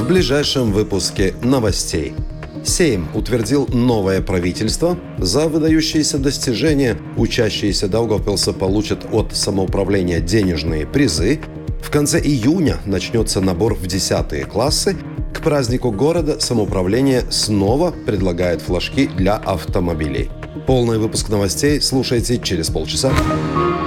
В ближайшем выпуске новостей. Сейм утвердил новое правительство. За выдающиеся достижения учащиеся Даугавпилса получат от самоуправления денежные призы. В конце июня начнется набор в 10 классы. К празднику города самоуправление снова предлагает флажки для автомобилей. Полный выпуск новостей слушайте через полчаса.